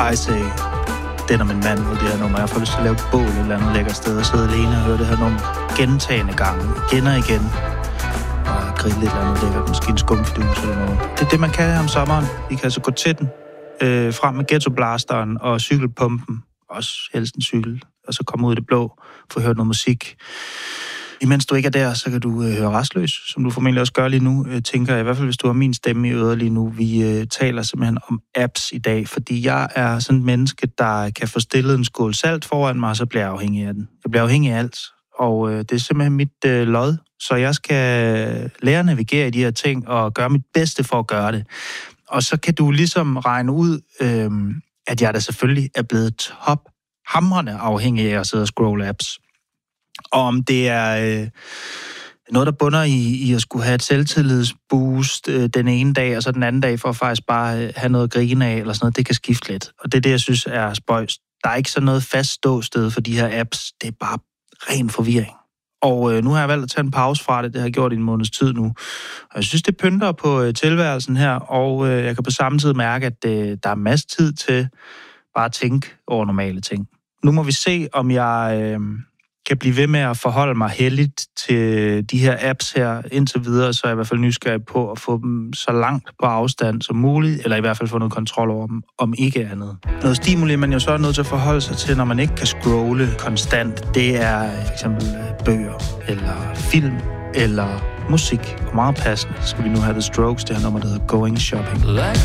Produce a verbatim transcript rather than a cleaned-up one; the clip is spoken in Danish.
I Say, den om en mand ud det her nummer. Jeg får lyst til at lave et bål et eller andet lækker sted og sidde alene og høre det her nummer gentagende gange, igen og igen. Og grille et eller andet lækkert, måske en skumfidus eller noget. Det er det, man kan om sommeren. Vi kan altså gå til den, øh, frem med ghettoblasteren og cykelpumpen, også helst en cykel, og så komme ud i det blå, få hørt noget musik. Imens du ikke er der, så kan du øh, høre Rastløs, som du formentlig også gør lige nu, øh, tænker jeg, i hvert fald hvis du har min stemme i øret lige nu. Vi øh, taler simpelthen om apps i dag, fordi jeg er sådan et menneske, der kan få stillet en skål salt foran mig, og så bliver jeg afhængig af den. Jeg bliver afhængig af alt, og øh, det er simpelthen mit øh, lod, så jeg skal lære at navigere i de her ting, og gøre mit bedste for at gøre det. Og så kan du ligesom regne ud, øh, at jeg da selvfølgelig er blevet tophamrende afhængig af at sidde og scrolle apps. Og om det er øh, noget, der bunder i, i at skulle have et selvtillidsboost øh, den ene dag, og så den anden dag for at faktisk bare øh, have noget at grine af, eller sådan noget, det kan skifte lidt. Og det er det, jeg synes er spøjst. Der er ikke sådan noget fast ståsted for de her apps. Det er bare ren forvirring. Og øh, nu har jeg valgt at tage en pause fra det. Det har jeg gjort i en måneds tid nu. Og jeg synes, det pynter på øh, tilværelsen her, og øh, jeg kan på samme tid mærke, at øh, der er masser tid til bare at tænke over normale ting. Nu må vi se, om jeg... Øh, kan blive ved med at forholde mig heldigt til de her apps her indtil videre, så er jeg i hvert fald nysgerrig på at få dem så langt på afstand som muligt, eller i hvert fald få noget kontrol over dem, om ikke andet. Noget stimuli, man jo så er nødt til at forholde sig til, når man ikke kan scrolle konstant, det er for eksempel bøger, eller film, eller musik. Og meget passende skal vi nu have The Strokes, det her nummer, der hedder Going Shopping.